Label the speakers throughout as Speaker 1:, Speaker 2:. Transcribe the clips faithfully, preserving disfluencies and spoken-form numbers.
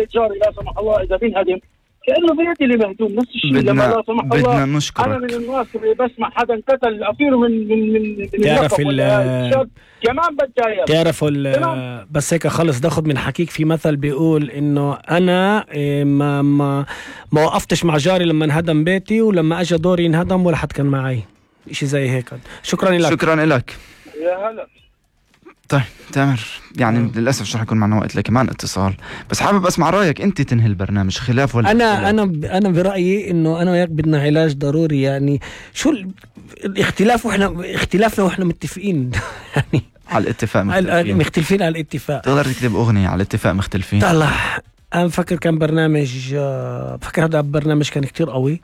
Speaker 1: بيت جاري لا سمح الله اذا بينهدم كانه بيتي اللي مهدوم، نفس الشيء لما لا سمح الله انا من الناس اللي بسمع حدا انقتل اصير من من من
Speaker 2: تعرف ال
Speaker 1: كمان بتجايب.
Speaker 2: تعرف ال بس هيك خلص ناخذ من حكيك. في مثل بيقول انه انا ما ما ما وقفتش مع جاري لما انهدم بيتي، ولما اجى دوري انهدم ولا حد كان معي، شيء زي هيك. شكرا لك.
Speaker 3: شكرا لك
Speaker 1: يا هلا.
Speaker 3: طيب تامر، يعني م. للأسف مش رح يكون معنا وقت لكمان اتصال، بس حابب أسمع رأيك أنت تنهي البرنامج خلاف ولا
Speaker 2: أنا
Speaker 3: خلاف؟
Speaker 2: أنا ب... أنا برأيي إنه أنا وياك بدنا علاج ضروري. يعني شو ال... الاختلاف وإحنا اختلافنا وإحنا متفقين يعني
Speaker 3: على الاتفاق مختلفين.
Speaker 2: مختلفين على الاتفاق.
Speaker 3: تقدر تكتب أغنية على الاتفاق مختلفين.
Speaker 2: طلع أنا بفكر كان برنامج، بفكر هذا برنامج كان كتير قوي.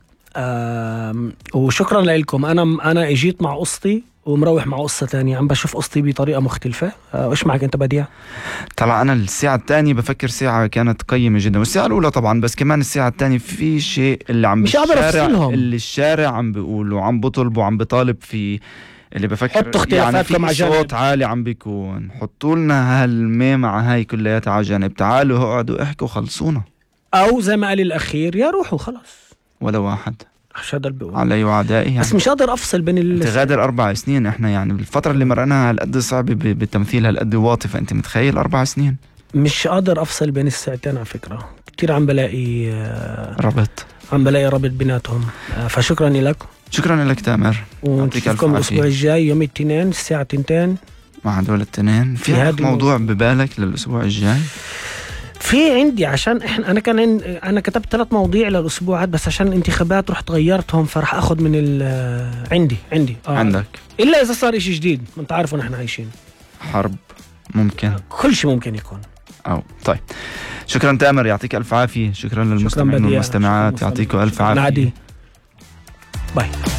Speaker 2: وشكرا لكم. أنا أنا اجيت مع قصتي ومروح مع قصة تانية، عم بشوف قصتي بطريقة مختلفة. وإيش معك أنت بديع؟
Speaker 3: طلع أنا الساعة الثانية بفكر ساعة كانت قيمة جدا، والساعة الأولى طبعا، بس كمان الساعة الثانية في شيء اللي عم بالشارع اللي الشارع عم بيقولوا عم بطلب وعم بطالب في اللي بفكر يعني في صوت عالي عم بيكون. حطوا لنا هالمي مع هاي كلياتها على جانب، تعالوا اقعدوا احكوا خلصونا،
Speaker 2: أو زي ما قال الأخير يا روحوا خلص
Speaker 3: ولا واحد
Speaker 2: بقول
Speaker 3: علي وعدائي يعني.
Speaker 2: بس مش قادر افصل بين ال...
Speaker 3: انت غادر اربع سنين، احنا يعني بالفتره اللي مرقناها هالقد صعبه بالتمثيل، هالقد واطي، فانت متخيل اربع سنين
Speaker 2: مش قادر افصل بين الساعتين. على فكره كتير عم بلاقي
Speaker 3: ربط
Speaker 2: عم بلاقي ربط بيناتهم. فشكرا لك.
Speaker 3: شكرا لك تامر،
Speaker 2: ونشوفكم الاسبوع الجاي يوم الاثنين الساعه اثنين مع
Speaker 3: هدول الاثنين. في هذا موضوع ببالك للاسبوع الجاي؟
Speaker 2: في عندي، عشان احنا انا كان عند... انا كتبت ثلاث مواضيع للاسبوعات، بس عشان الانتخابات رحت غيرتهم، فرح اخذ من ال... عندي عندي
Speaker 3: آه. عندك
Speaker 2: الا اذا صار شيء جديد. انت عارف ان احنا عايشين
Speaker 3: حرب، ممكن
Speaker 2: كل شيء ممكن يكون.
Speaker 3: أو طيب شكرا تامر، يعطيك الف عافيه. شكرا للمستمعين والمستمعات، يعطيكم الف عافيه.
Speaker 2: باي.